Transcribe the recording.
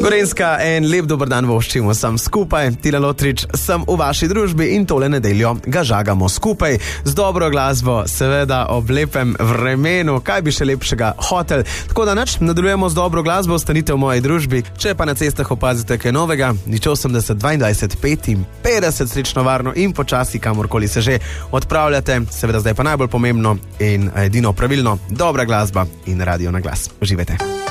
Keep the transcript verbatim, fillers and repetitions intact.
Gorenjska, en lep dober dan voščimo sam skupaj. Tina Lotrič sem v vaši družbi in tole nedeljo ga žagamo skupaj z dobro glasbo, seveda ob lepem vremenu. Kaj bi še lepšega hotel? Tako da nač, nadaljujemo z dobro glasbo, ostanite v moji družbi. Če pa na cestah opazite kaj novega, nič osemdeset dvaindvajset petinpetdeset, srečno, varno in počasi kamorkoli se že odpravljate. Seveda zdaj pa najbolj pomembno in edino pravilno, dobra glasba in radio na glas. Uživajte.